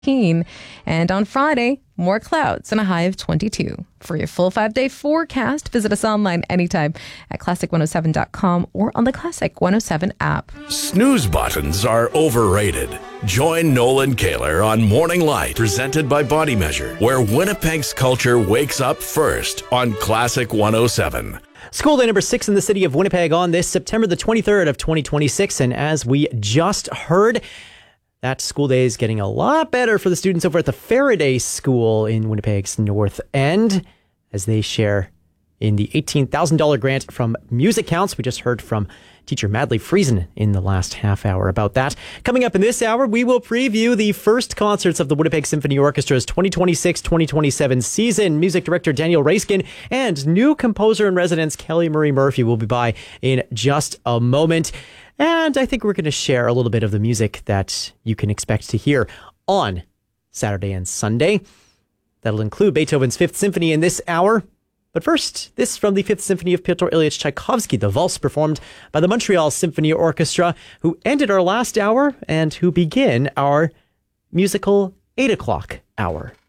And on Friday, more clouds and a high of 22. For your full 5-day forecast, visit us online anytime at classic107.com or on the Classic 107 app. Snooze buttons are overrated. Join Nolan Kaler on Morning Light, presented by Body Measure, where Winnipeg's culture wakes up first on Classic 107. School day number 6 in the city of Winnipeg on this September the 23rd of 2026. And as we just heard, that school day is getting a lot better for the students over at the Faraday School in Winnipeg's North End as they share in the $18,000 grant from Music Counts. We just heard from teacher Madly Friesen in the last half hour about that. Coming up in this hour, we will preview the first concerts of the Winnipeg Symphony Orchestra's 2026-2027 season. Music director Daniel Raiskin and new composer in residence Kelly Marie Murphy will be by in just a moment. And I think we're going to share a little bit of the music that you can expect to hear on Saturday and Sunday. That'll include Beethoven's Fifth Symphony in this hour. But first, this from the Fifth Symphony of Pyotr Ilyich Tchaikovsky, the valse performed by the Montreal Symphony Orchestra, who ended our last hour and who begin our musical 8 o'clock hour.